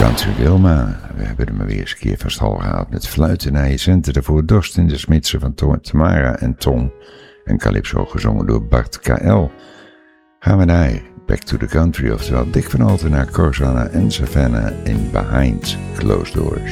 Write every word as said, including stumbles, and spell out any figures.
Country Wilma, we hebben er maar weer eens een keer van stal gehaald met fluiten naar je centen. Daarvoor Dorst in de Smidse van Tom, Tamara en Tom en Calypso gezongen door Bart K L. Gaan we naar Back to the Country, oftewel Dick van Alten naar Corzana en Savannah in Behind Closed Doors.